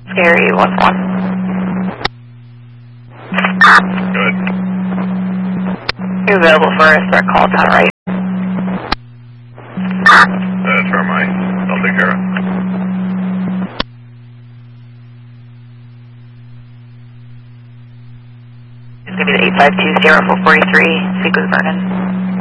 Scary 1-1. Good. You available for a start call down right? That's for mine. I'll take care of it. It's going to be the 8520443, sequence Vernon.